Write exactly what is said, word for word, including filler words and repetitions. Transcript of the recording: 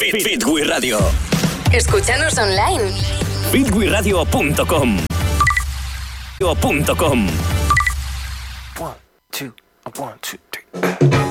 Fit, Fit We Radio. Escúchanos online. fit we radio punto com. One, two, one, two, three.